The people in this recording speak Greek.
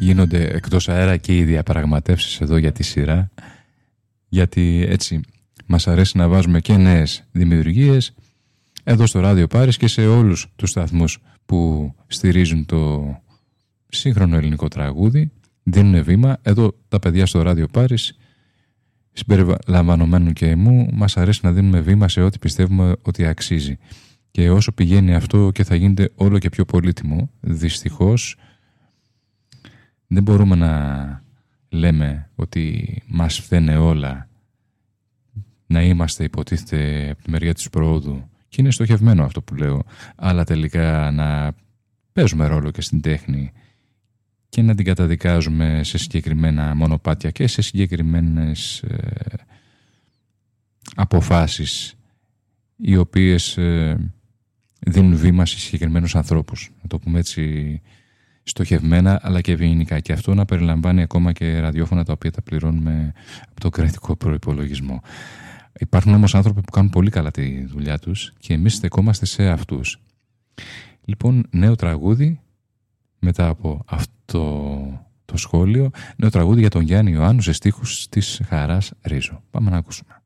γίνονται εκτός αέρα και οι διαπραγματεύσεις εδώ για τη σειρά, γιατί έτσι μας αρέσει να βάζουμε και νέες δημιουργίες εδώ στο Ράδιο Πάρις και σε όλους τους σταθμούς που στηρίζουν το σύγχρονο ελληνικό τραγούδι, δίνουν βήμα. Εδώ τα παιδιά στο Ράδιο Πάρις, συμπεριλαμβανομένου και εμού, μας αρέσει να δίνουμε βήμα σε ό,τι πιστεύουμε ότι αξίζει. Και όσο πηγαίνει αυτό και θα γίνεται όλο και πιο πολύτιμο, δυστυχώς δεν μπορούμε να λέμε ότι μας φταίνε όλα, να είμαστε υποτίθεται από τη μεριά της προόδου, και είναι στοχευμένο αυτό που λέω, αλλά τελικά να παίζουμε ρόλο και στην τέχνη και να την καταδικάζουμε σε συγκεκριμένα μονοπάτια και σε συγκεκριμένες αποφάσεις οι οποίες δίνουν βήμα σε συγκεκριμένους ανθρώπους, να το πούμε έτσι στοχευμένα αλλά και ευγενικά, και αυτό να περιλαμβάνει ακόμα και ραδιόφωνα τα οποία τα πληρώνουμε από το κρατικό προϋπολογισμό. Υπάρχουν όμως άνθρωποι που κάνουν πολύ καλά τη δουλειά τους και εμείς στεκόμαστε σε αυτούς. Λοιπόν, νέο τραγούδι μετά από αυτό το σχόλιο, νέο τραγούδι για τον Γιάννη Ιωάννου σε στίχους της Χαράς Ρίζο. Πάμε να ακούσουμε.